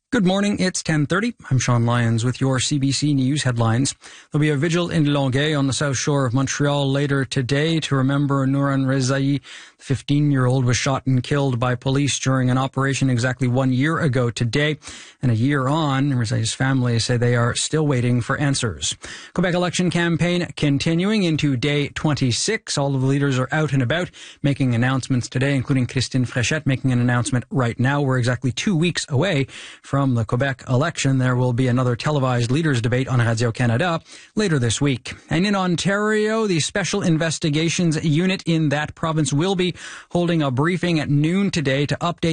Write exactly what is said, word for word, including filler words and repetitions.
Good morning, it's ten thirty. I'm Sean Lyons with your C B C News headlines. There'll be a vigil in Longueuil on the south shore of Montreal later today to remember Nouran Rezaei. The fifteen-year-old was shot and killed by police during an operation exactly one year ago today. And a year on, Rezaei's family say they are still waiting for answers. Quebec election campaign continuing into day twenty-six. All of the leaders are out and about making announcements today, including Christine Fréchette making an announcement right now. We're exactly two weeks away from From the Quebec election. There will be another televised leaders debate on Radio-Canada later this week. And in Ontario, the Special Investigations Unit in that province will be holding a briefing at noon today to update